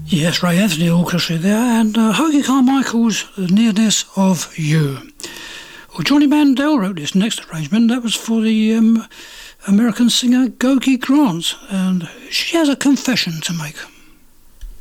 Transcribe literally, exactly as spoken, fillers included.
Yes, Ray Anthony Orchestra there, and uh, Hoagy Carmichael's Nearness of You. Well, Johnny Mandel wrote this next arrangement. That was for the um, American singer Gogi Grant, and she has a confession to make.